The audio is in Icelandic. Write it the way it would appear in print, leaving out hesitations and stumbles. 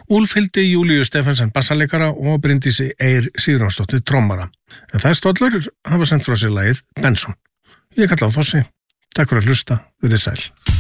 Úlfhildi Júlíu Stefensen bassaleikara og Bryndísi Eir Sigurjónsdóttir trommara. En þær stóllur hafa sendt frá sér lagið Benson. Ég kalla á Þossi. Takk fyrir að hlusta. Verið sæl.